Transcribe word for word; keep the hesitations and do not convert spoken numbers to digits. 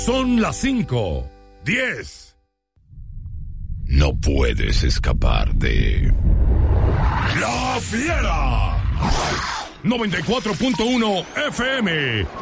Son las cinco, diez. No puedes escapar de... ¡La Fiera! noventa y cuatro punto uno F M,